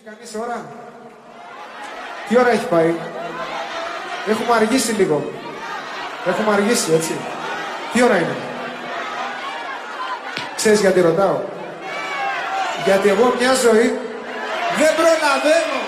κανείς ώρα? Τι ώρα έχει πάει? Έχουμε αργήσει λίγο. Έχουμε αργήσει, έτσι. Τι ώρα είναι? Ξέρεις γιατί ρωτάω? Γιατί εγώ μια ζωή δεν προλαβαίνω.